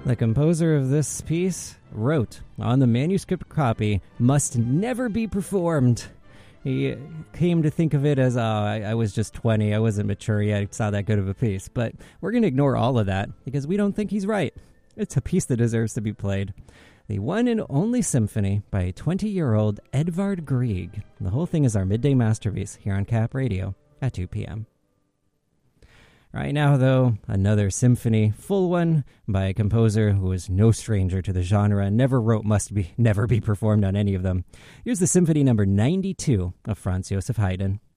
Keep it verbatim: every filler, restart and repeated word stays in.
The composer of this piece wrote on the manuscript copy, "Must never be performed." He came to think of it as, oh, I, I was just twenty, I wasn't mature yet, it's not that good of a piece. But we're going to ignore all of that because we don't think he's right. It's a piece that deserves to be played. The one and only symphony by twenty-year-old Edvard Grieg. The whole thing is our midday masterpiece here on Cap Radio at two p.m. Right now, though, another symphony, full one, by a composer who is no stranger to the genre and never wrote must be never be performed on any of them. Here's the Symphony Number ninety-two of Franz Joseph Haydn.